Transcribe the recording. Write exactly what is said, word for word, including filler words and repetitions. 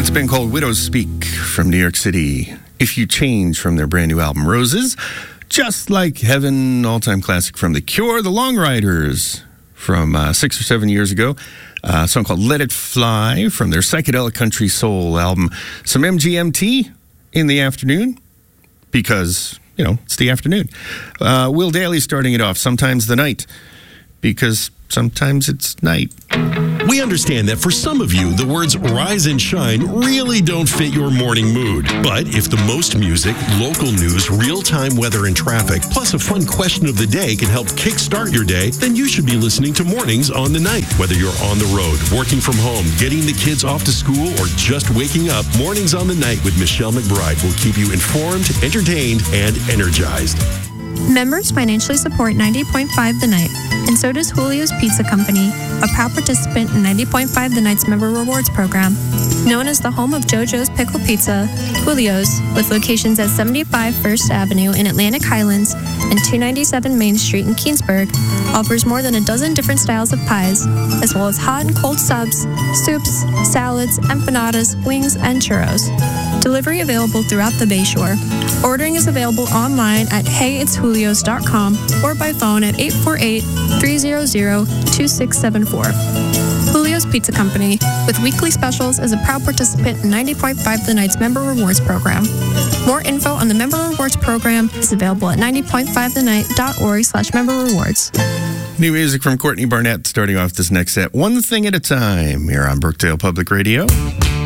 It's been called Widows Speak from New York City. If You Change from their brand new album, Roses. Just Like Heaven, all-time classic from The Cure. The Long Riders from uh, six or seven years ago. Uh, a song called Let It Fly from their psychedelic country soul album. Some M G M T in the afternoon because, you know, it's the afternoon. Uh, Will Daly starting it off. Sometimes the night because sometimes it's night. We understand that for some of you, the words rise and shine really don't fit your morning mood. But if the most music, local news, real-time weather and traffic, plus a fun question of the day can help kickstart your day, then you should be listening to Mornings on the Night. Whether you're on the road, working from home, getting the kids off to school, or just waking up, Mornings on the Night with Michelle McBride will keep you informed, entertained, and energized. Members financially support ninety point five The Night, and so does Julio's Pizza Company, a proud participant in ninety point five The Night's Member Rewards Program. Known as the home of JoJo's Pickle Pizza, Julio's, with locations at seventy-five First Avenue in Atlantic Highlands and two ninety-seven Main Street in Keensburg, offers more than a dozen different styles of pies, as well as hot and cold subs, soups, salads, empanadas, wings, and churros. Delivery available throughout the Bayshore. Ordering is available online at hey it's julios dot com or by phone at eight four eight, three hundred, two six seven four. Julio's Pizza Company, with weekly specials, is a proud participant in ninety point five The Night's Member Rewards Program. More info on the Member Rewards Program is available at ninety point five the night dot org slash member rewards. New music from Courtney Barnett starting off this next set. One thing at a time here on Brookdale Public Radio.